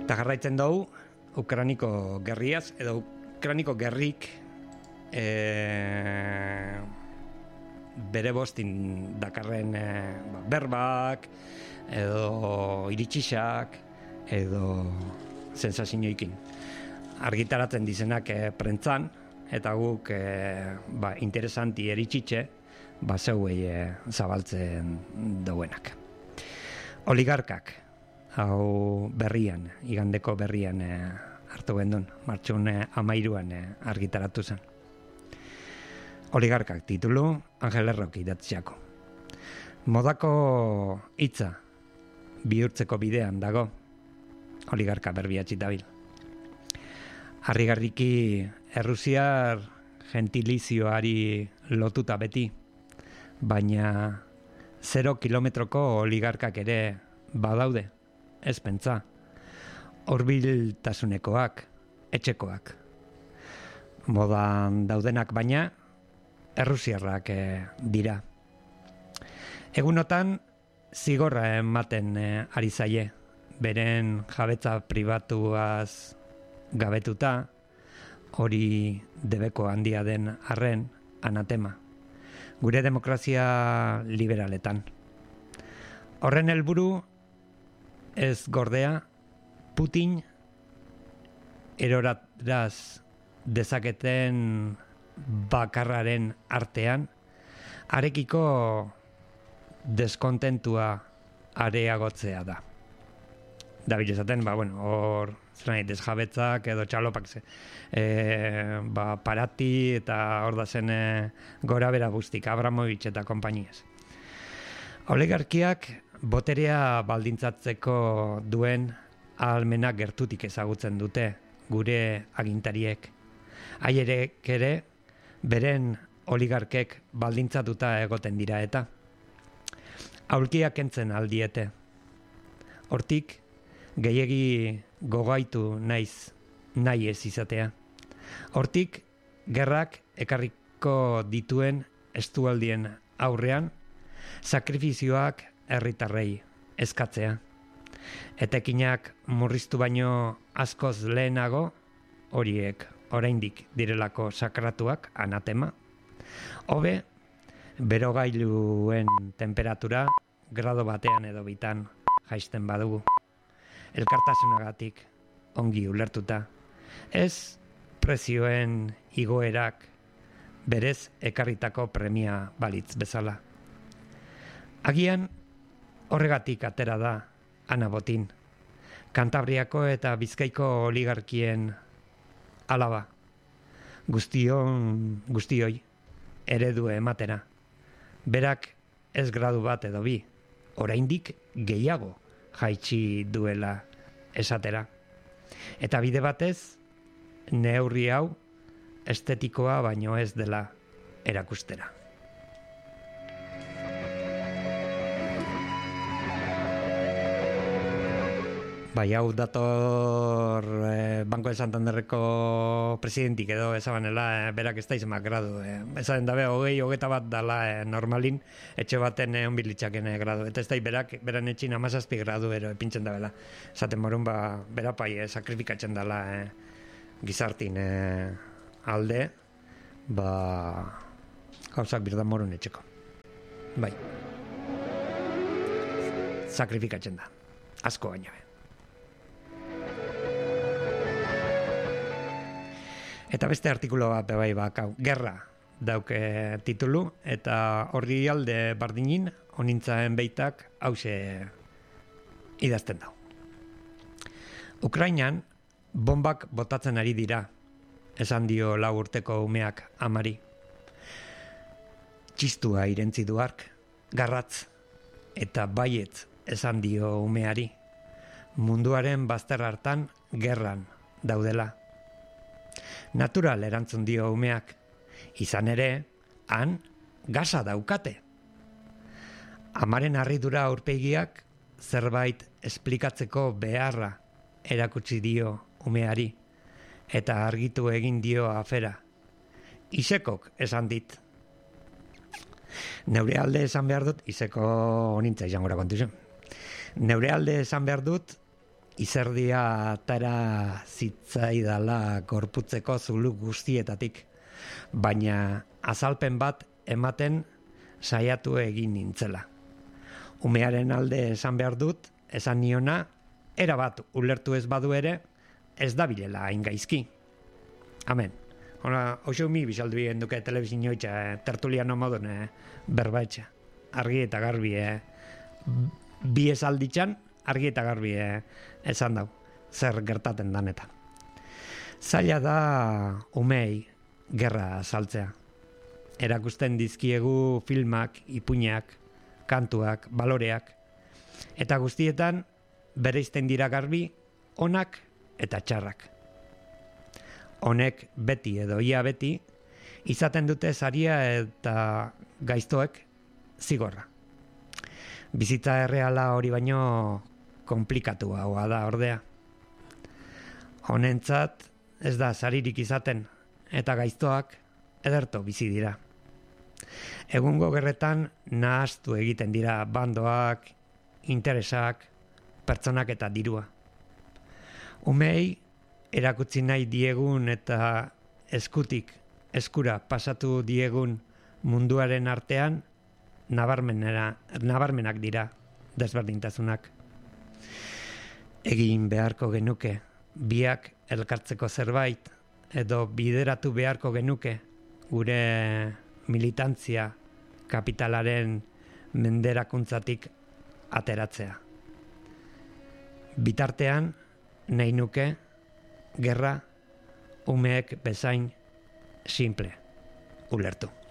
Eta jarraitzen dugu Ukrainiko gerriaz, edo Ukrainiko gerrik bere bostin dakarren berbak, edo iritsixak, edo sensazioikin. Argitaratzen dizenak prentzan, eta guk interesanti eritxitxe, zeuei zabaltzen dauenak. Oligarkak, hau berrian, igandeko berrian hartu gendun, martxun 13an argitaratu zen. Oligarkak titulu, Angel Errok idatziako. Modako hitza bihurtzeko bidean dago, oligarka berbiatxit dabil. Harrigarriki Errusiar gentilizioari lotuta beti, baina 0 kilometroko oligarkak ere badaude, ez pentsa, hurbiltasunekoak, etxekoak. Modan daudenak baina, errusiarrak dira. Egunotan, zigorra ematen ari zaie, beren jabetza pribatuaz gabetuta, hori debeko handia den arren anatema. Gure demokrazia liberaletan. Horren helburu ez gordea, Putin eroraz dezaketen bakarraren artean, harekiko deskontentua areagotzea da. Dabil esaten, hor desjabetzak edo txalopak parati eta hor da zen gora bera guztik, Abramovich eta konpainiaz. Oligarkiak boterea baldintzatzeko duen ahalmenak gertutik ezagutzen dute gure agintariek. Haierek ere beren oligarkek baldintzatuta egoten dira eta aulkiak kentzen aldiete. Hortik, gehiegi gogaitu nahi ez izatea. Hortik, gerrak ekarriko dituen estualdien aurrean, sakrifizioak herritarrei eskatzea. Etekinak murriztu baino askoz lehenago, horiek oraindik direlako sakratuak, anatema. Hobe, berogailuen temperatura grado batean edo bitan jaisten badugu. Elkartasunagatik ongi ulertuta. Ez prezioen igoerak berez ekarritako premia balitz bezala. Agian horregatik atera da Ana Botin, Kantabriako eta Bizkaiko oligarkien alaba. Guztioi eredu ematera. Berak ez gradu bat edo bi, oraindik gehiago jaitsi duela esatera. Eta bide batez, neurri hau estetikoa baino ez dela erakustera. Bai, hau dator Banco de Santanderreko presidentik edo ezabanela, berak ez da izemak gradu. Ezaden dabe, 21 dala normalin, etxe baten onbilitzaken gradu. Eta ez da, beran etxin 17 gradu ero epintzen dabela. Esaten morun, berapai sakrifikatzen dala gizartin alde, gauzak birdan morun etxeko. Bai. Sakrifikatzen da. Asko baina be. Eta beste artikulo bat gerra dauke titulu, eta horri alde bardinin, honintzaen beitak hause idazten dau. Ukrainan bombak botatzen ari dira, esan dio 4 urteko umeak amari. Txistua irentzi du hark, garratz, eta baietz esan dio umeari. Munduaren bazter hartan gerran daudela. Natural erantzun dio umeak, izan ere, han gasa daukate. Amaren harridura aurpegiak zerbait esplikatzeko beharra erakutsi dio umeari, eta argitu egin dio afera. Isekok esan dit. Neure alde esan behar dut, Iseko honintza izan gora kontuzen. Neure alde esan behar dut, izerdia atara zitzaidala gorputzeko zulu guztietatik, baina azalpen bat ematen saiatu egin nintzela. Umearen alde esan behar dut, esan niona, erabat ulertu ez badu ere, ez dabilela hain gaizki. Amen. Hora, oso mi bizaldu egin duke telebizinoitza, tertuliano modun berbaetxa. Argi eta garbi, bi esalditzan, argi eta garbi esan dau, zer gertaten danetan. Zaila da umei gerra saltzea. Erakusten dizkiegu filmak, ipuinak, kantuak, baloreak, eta guztietan bereizten dira garbi onak eta txarrak. Honek beti edo ia beti izaten dute saria eta gaiztoek zigorra. Bizitza erreala hori baino konplikatuagoa da ordea. Honentzat ez da saririk izaten eta gaiztoak ederto bizi dira. Egungo gerretan nahastu egiten dira bandoak, interesak, pertsonak eta dirua. Umei erakutsi nahi diegun eta eskutik eskura pasatu diegun munduaren artean nabarmenak dira desberdintasunak. Egin beharko genuke biak elkartzeko zerbait edo bideratu beharko genuke gure militantzia kapitalaren menderakuntzatik ateratzea. Bitartean nahi nuke gerra umeek bezain simple ulertu.